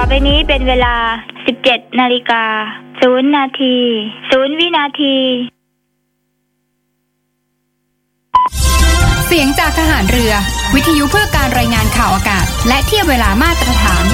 ไปนี้เป็นเวลา 17:00 น.0 นาที 0 วินาทีเสียงจากทหารเรือวิทยุเพื่อการรายงานข่าวอากาศและเทียบเวลามาตรฐาน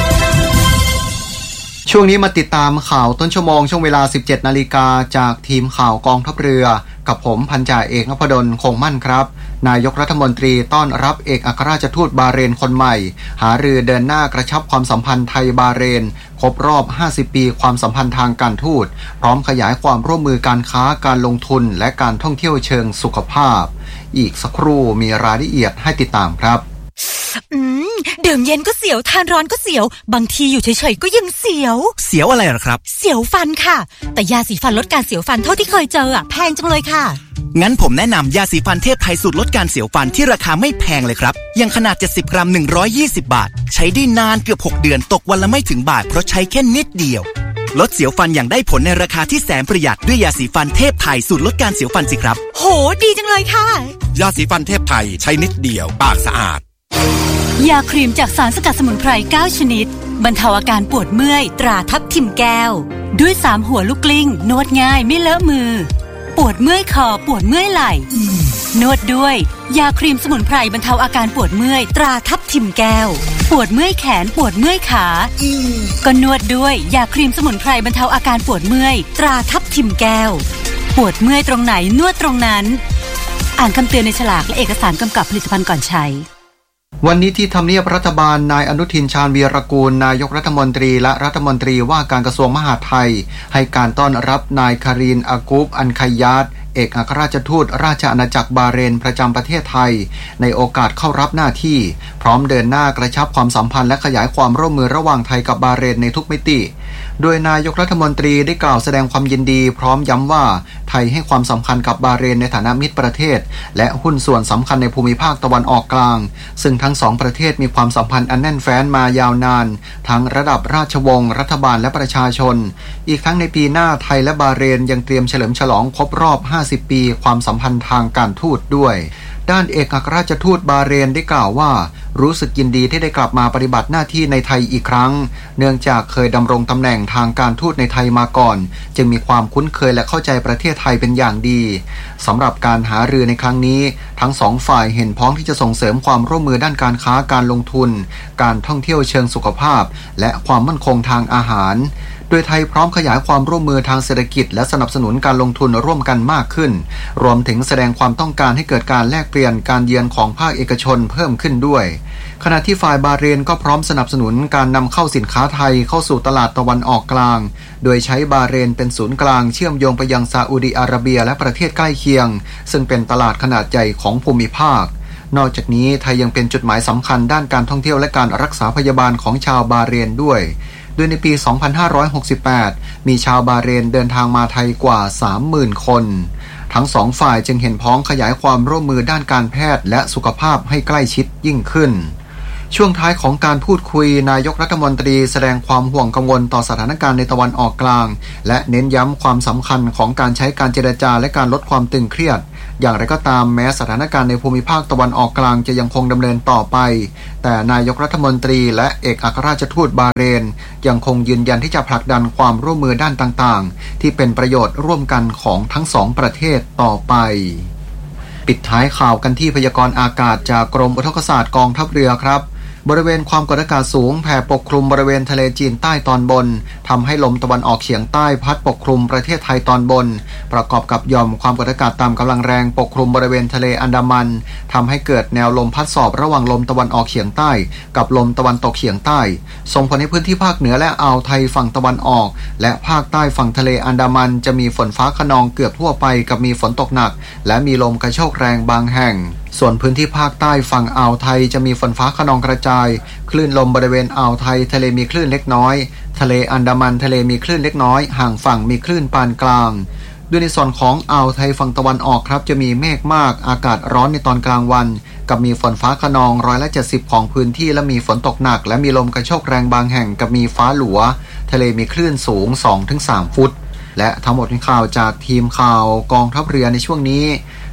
ช่วงนี้มาติดตามข่าวต้นชั่วโมงช่วงเวลา 17:00 น.จากทีมข่าวกองทัพเรือกับผมพันจ่าเอกนพดลคงมั่นครับนายกรัฐมนตรีต้อนรับเอกอัครราชทูตบาห์เรนคนใหม่หารือเดินหน้ากระชับความสัมพันธ์ไทยบาห์เรนครบรอบ50ปีความสัมพันธ์ทางการทูตพร้อมขยายความร่วมมือการค้าการลงทุนและการท่องเที่ยวเชิงสุขภาพอีกสักครู่มีรายละเอียดให้ติดตามครับดื่มเย็นก็เสียวทานร้อนก็เสียวบางทีอยู่เฉยๆก็ยังเสียวอะไรหรอครับเสียวฟันค่ะแต่ยาสีฟันลดการเสียวฟันเท่าที่เคยเจอแพงจังเลยค่ะงั้นผมแนะนำยาสีฟันเทพไทยสูตรลดการเสียวฟันที่ราคาไม่แพงเลยครับอย่างขนาด70 กรัม120 บาทใช้ได้นานเกือบ6 เดือนตกวันละไม่ถึงบาทเพราะใช้แค่นิดเดียวลดเสียวฟันอย่างได้ผลในราคาที่แสนประหยัดด้วยยาสีฟันเทพไทยสูตรลดการเสียวฟันสิครับโหดีจังเลยค่ะยาสีฟันเทพไทยใช้นิดเดียวปากสะอาดยาครีมจากสารสกัดสมุนไพร9ชนิดบรรเทาอาการปวดเมื่อยตราทับทิมแก้วด้วย3หัวลูกกลิ้งนวดง่ายไม่เลอะมือปวดเมื่อยคอปวดเมื่อยไหล่นวดด้วยยาครีมสมุนไพรบรรเทาอาการปวดเมื่อยตราทับทิมแก้วปวดเมื่อยแขนปวดเมื่อยขาก็นวดด้วยยาครีมสมุนไพรบรรเทาอาการปวดเมื่อยตราทับทิมแก้วปวดเมื่อยตรงไหนนวดตรงนั้นอ่านคำเตือนในฉลากและเอกสารกำกับผลิตภัณฑ์ก่อนใช้วันนี้ที่ทำเนียบรัฐบาลนายอนุทินชาญวีรกูลนายกรัฐมนตรีและรัฐมนตรีว่าการกระทรวงมหาดไทยให้การต้อนรับนายคารีนอากูบอันไคยาตเอกอัครราชทูตราชอาณาจักรบาห์เรนประจำประเทศไทยในโอกาสเข้ารับหน้าที่พร้อมเดินหน้ากระชับความสัมพันธ์และขยายความร่วมมือระหว่างไทยกับบาห์เรนในทุกมิติโดยนายกรัฐมนตรีได้กล่าวแสดงความยินดีพร้อมย้ำว่าไทยให้ความสำคัญกับบาห์เรนในฐานะมิตรประเทศและหุ้นส่วนสำคัญในภูมิภาคตะวันออกกลางซึ่งทั้งสองประเทศมีความสัมพันธ์อันแน่นแฟ้นมายาวนานทั้งระดับราชวงศ์รัฐบาลและประชาชนอีกทั้งในปีหน้าไทยและบาห์เรนยังเตรียมเฉลิมฉลองครบรอบ50ปีความสัมพันธ์ทางการทูตด้วยด้านเอกอัครราชทูตบาห์เรนได้กล่าวว่ารู้สึกยินดีที่ได้กลับมาปฏิบัติหน้าที่ในไทยอีกครั้งเนื่องจากเคยดำรงตำแหน่งทางการทูตในไทยมาก่อนจึงมีความคุ้นเคยและเข้าใจประเทศไทยเป็นอย่างดีสำหรับการหารือในครั้งนี้ทั้งสองฝ่ายเห็นพ้องที่จะส่งเสริมความร่วมมือด้านการค้าการลงทุนการท่องเที่ยวเชิงสุขภาพและความมั่นคงทางอาหารโดยไทยพร้อมขยายความร่วมมือทางเศรษฐกิจและสนับสนุนการลงทุนร่วมกันมากขึ้นรวมถึงแสดงความต้องการให้เกิดการแลกเปลี่ยนการเยือนของภาคเอกชนเพิ่มขึ้นด้วยขณะที่ฝ่ายบาห์เรนก็พร้อมสนับสนุนการนำเข้าสินค้าไทยเข้าสู่ตลาดตะวันออกกลางโดยใช้บาห์เรนเป็นศูนย์กลางเชื่อมโยงไปยังซาอุดิอาระเบียและประเทศใกล้เคียงซึ่งเป็นตลาดขนาดใหญ่ของภูมิภาคนอกจากนี้ไทยยังเป็นจุดหมายสำคัญด้านการท่องเที่ยวและการรักษาพยาบาลของชาวบาห์เรนด้วยโดยในปี 2568 มีชาวบาห์เรนเดินทางมาไทยกว่า 30,000 คนทั้งสองฝ่ายจึงเห็นพ้องขยายความร่วมมือด้านการแพทย์และสุขภาพให้ใกล้ชิดยิ่งขึ้นช่วงท้ายของการพูดคุยนายกรัฐมนตรีแสดงความห่วงกังวลต่อสถานการณ์ในตะวันออกกลางและเน้นย้ำความสำคัญของการใช้การเจรจาและการลดความตึงเครียดอย่างไรก็ตามแม้สถานการณ์ในภูมิภาคตะวันออกกลางจะยังคงดำเนินต่อไปแต่นายกรัฐมนตรีและเอกอัครราชทูตบาห์เรนยังคงยืนยันที่จะผลักดันความร่วมมือด้านต่างๆที่เป็นประโยชน์ร่วมกันของทั้งสองประเทศต่อไปปิดท้ายข่าวกันที่พยากรณ์อากาศจากกรมอุทกศาสตร์กองทัพเรือครับบริเวณความกดอากาศสูงแผ่ปกคลุมบริเวณทะเลจีนใต้ตอนบนทำให้ลมตะวันออกเฉียงใต้พัดปกคลุมประเทศไทยตอนบนประกอบกับหย่อมความกดอากาศต่ำกำลังแรงปกคลุมบริเวณทะเลอันดามันทำให้เกิดแนวลมพัดสอบระหว่างลมตะวันออกเฉียงใต้กับลมตะวันตกเฉียงใต้ส่งผลให้พื้นที่ภาคเหนือและอ่าวไทยฝั่งตะวันออกและภาคใต้ฝั่งทะเลอันดามันจะมีฝนฟ้าคะนองเกือบทั่วไปกับมีฝนตกหนักและมีลมกระโชกแรงบางแห่งส่วนพื้นที่ภาคใต้ฝั่งอ่าวไทยจะมีฝนฟ้าคะนองกระจายคลื่นลมบริเวณอ่าวไทยทะเลมีคลื่นเล็กน้อยทะเลอันดามันทะเลมีคลื่นเล็กน้อยห่างฝั่งมีคลื่นปานกลางด้วยในส่วนของอ่าวไทยฝั่งตะวันออกครับจะมีเมฆมากอากาศร้อนในตอนกลางวันกับมีฝนฟ้าคะนอง70%ของพื้นที่และมีฝนตกหนักและมีลมกระโชกแรงบางแห่งกับมีฟ้าหลัวทะเลมีคลื่นสูง 2-3 ฟุตและทั้งหมดเป็นข่าวจากทีมข่าวกองทัพเรือในช่วงนี้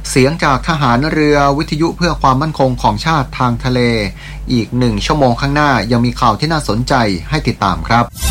เสียงจากทหารเรือวิทยุเพื่อความมั่นคงของชาติทางทะเลอีก1 ชั่วโมงข้างหน้ายังมีข่าวที่น่าสนใจให้ติดตามครับ